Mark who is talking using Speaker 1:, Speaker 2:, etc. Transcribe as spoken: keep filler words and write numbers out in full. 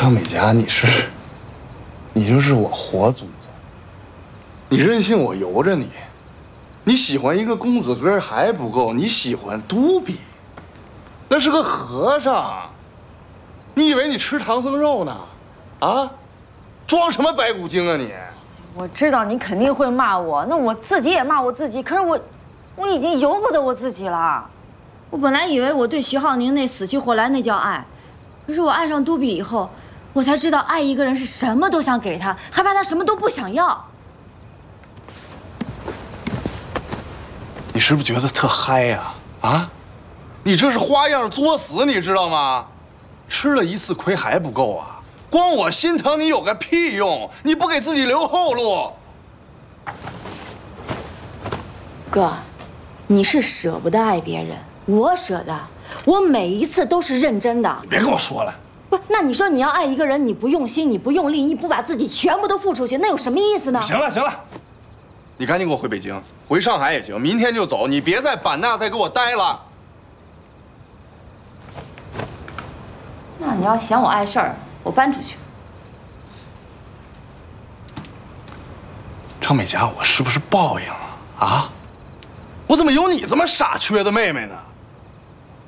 Speaker 1: 张美嘉，你是，你就是我活祖宗，你任性我由着你，你喜欢一个公子哥还不够，你喜欢杜比，那是个和尚，你以为你吃唐僧肉呢？啊，装什么白骨精啊你！
Speaker 2: 我知道你肯定会骂我，那我自己也骂我自己，可是我，我已经由不得我自己了。我本来以为我对徐浩宁那死去活来那叫爱，可是我爱上杜比以后，我才知道爱一个人是什么都想给他，还怕他什么都不想要。
Speaker 1: 你是不是觉得特嗨呀？啊，你这是花样作死，你知道吗？吃了一次亏还不够啊！光我心疼你有个屁用！你不给自己留后路。
Speaker 2: 哥，你是舍不得爱别人，我舍得，我每一次都是认真的。
Speaker 1: 你别跟我说了。
Speaker 2: 不，那你说你要爱一个人，你不用心，你不用力，你不把自己全部都付出去，那有什么意思呢？
Speaker 1: 行了行了，你赶紧给我回北京，回上海也行，明天就走，你别在版纳再给我待了。
Speaker 2: 那你要嫌我碍事儿，我搬出去。
Speaker 1: 张美嘉，我是不是报应啊？啊，我怎么有你这么傻缺的妹妹呢？